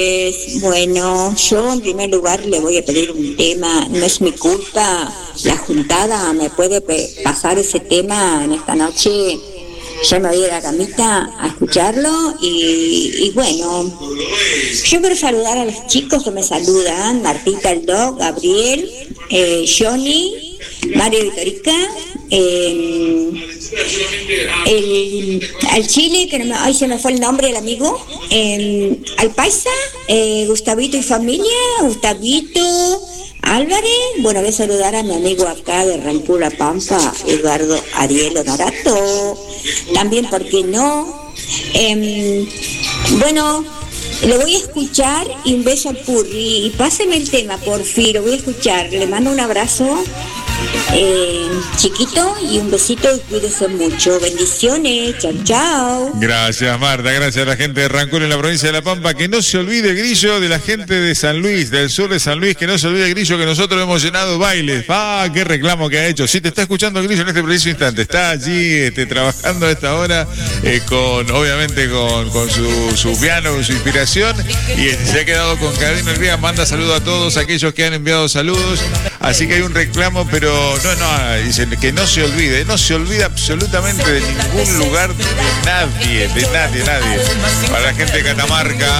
Bueno, yo en primer lugar le voy a pedir un tema, no es mi culpa, la juntada, ¿me puede pasar ese tema en esta noche? Ya me voy a la camita a escucharlo y bueno, yo quiero saludar a los chicos que me saludan, Martita el Dog, Gabriel, Johnny, Mario Vitorica, al Chile, que no me, ay, se me fue el nombre del amigo, al Paisa, Gustavito y familia, Gustavito, Álvarez. Bueno, voy a saludar a mi amigo acá de Rancú La Pampa, Eduardo Ariel Honorato, también, ¿por qué no? Bueno, lo voy a escuchar y un beso al Purri, y páseme el tema, por fin, lo voy a escuchar, le mando un abrazo chiquito y un besito y cuídese mucho, bendiciones, chao chao. Gracias Marta, gracias a la gente de Rancón en la provincia de La Pampa, que no se olvide Grillo de la gente de San Luis, del sur de San Luis, que no se olvide Grillo que nosotros hemos llenado bailes. Qué reclamo que ha hecho. Sí, te está escuchando Grillo en este preciso instante, está allí trabajando a esta hora obviamente con su piano, con su inspiración, y se ha quedado con Carolina Elvira. Manda saludos a todos aquellos que han enviado saludos, así que hay un reclamo, pero no, dice que no se olvide absolutamente de ningún lugar, de nadie. Para la gente de Catamarca,